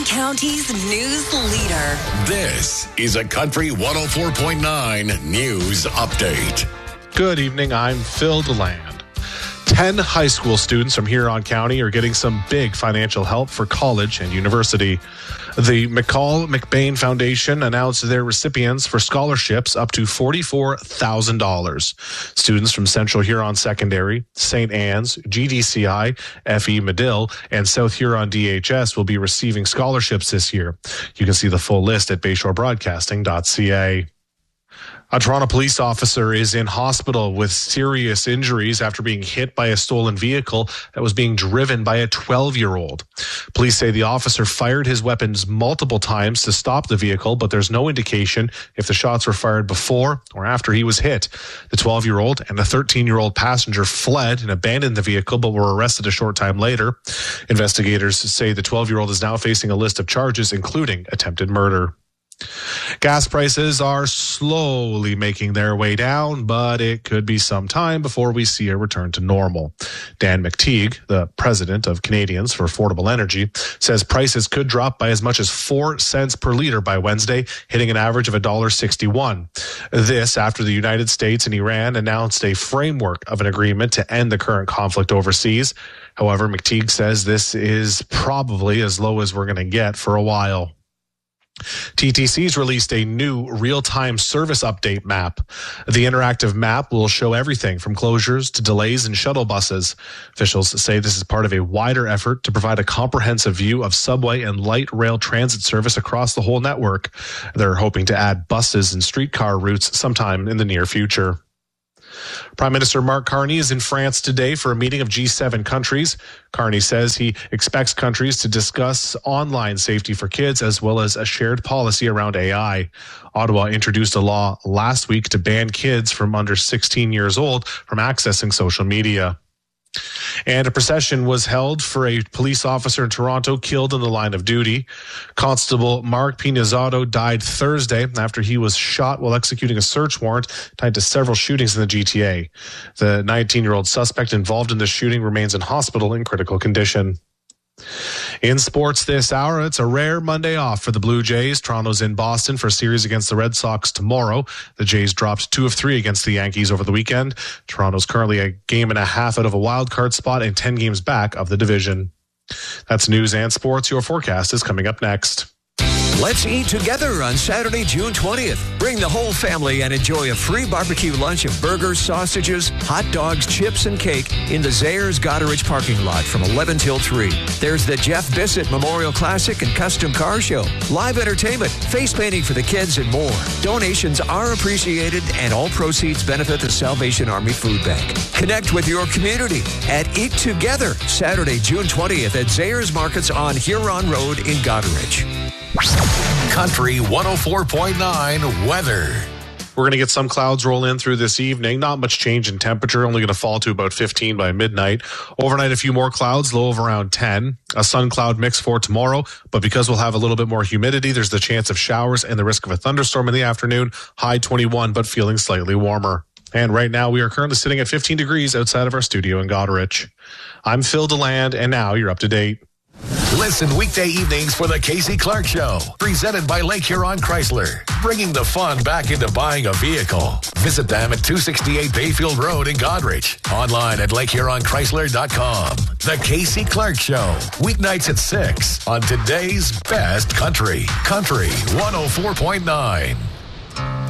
County's news leader. This is a Country 104.9 News Update. Good evening, I'm Phil DeLand. 10 high school students from Huron County are getting some big financial help for college and university. The McCall McBain Foundation announced their recipients for scholarships up to $44,000. Students from Central Huron Secondary, St. Anne's, GDCI, FE Medill, and South Huron DHS will be receiving scholarships this year. You can see the full list at bayshorebroadcasting.ca. A Toronto police officer is in hospital with serious injuries after being hit by a stolen vehicle that was being driven by a 12-year-old. Police say the officer fired his weapons multiple times to stop the vehicle, but there's no indication if the shots were fired before or after he was hit. The 12-year-old and the 13-year-old passenger fled and abandoned the vehicle, but were arrested a short time later. Investigators say the 12-year-old is now facing a list of charges, including attempted murder. Gas prices are slowly making their way down, but it could be some time before we see a return to normal. Dan McTeague, the president of Canadians for Affordable Energy, says prices could drop by as much as 4 cents per liter by Wednesday, hitting an average of $1.61. This after the United States and Iran announced a framework of an agreement to end the current conflict overseas. However, McTeague says this is probably as low as we're going to get for a while. TTC's released a new real-time service update map. The interactive map will show everything from closures to delays in shuttle buses. Officials say this is part of a wider effort to provide a comprehensive view of subway and light rail transit service across the whole network. They're hoping to add buses and streetcar routes sometime in the near future. Prime Minister Mark Carney is in France today for a meeting of G7 countries. Carney says he expects countries to discuss online safety for kids as well as a shared policy around AI. Ottawa introduced a law last week to ban kids from under 16 years old from accessing social media. And a procession was held for a police officer in Toronto killed in the line of duty. Constable Mark Pinazzato died Thursday after he was shot while executing a search warrant tied to several shootings in the GTA. The 19-year-old suspect involved in the shooting remains in hospital in critical condition. In sports this hour, it's a rare Monday off for the Blue Jays. Toronto's in Boston for a series against the Red Sox tomorrow. The Jays dropped 2 of 3 against the Yankees over the weekend. Toronto's currently a game and a half out of a wild card spot and 10 games back of the division. That's news and sports. Your forecast is coming up next. Let's eat together on Saturday, June 20th. Bring the whole family and enjoy a free barbecue lunch of burgers, sausages, hot dogs, chips, and cake in the Zayres Goderich parking lot from 11 till 3. There's the Jeff Bissett Memorial Classic and Custom Car Show, live entertainment, face painting for the kids, and more. Donations are appreciated, and all proceeds benefit the Salvation Army Food Bank. Connect with your community at Eat Together, Saturday, June 20th at Zayres Markets on Huron Road in Goderich. Country 104.9 weather. We're going to get some clouds roll in through this evening. Not much change in temperature, only going to fall to about 15 by midnight. Overnight, a few more clouds, low of around 10. A sun cloud mix for tomorrow, but because we'll have a little bit more humidity, there's the chance of showers and the risk of a thunderstorm in the afternoon. High 21, but feeling slightly warmer. And right now, we are currently sitting at 15 degrees outside of our studio in Goderich. I'm Phil DeLand, and now you're up to date. Listen weekday evenings for the Casey Clark Show, presented by Lake Huron Chrysler, bringing the fun back into buying a vehicle. Visit them at 268 Bayfield Road in Goderich. Online at LakeHuronChrysler.com. The Casey Clark Show, weeknights at 6 on today's best country. Country 104.9.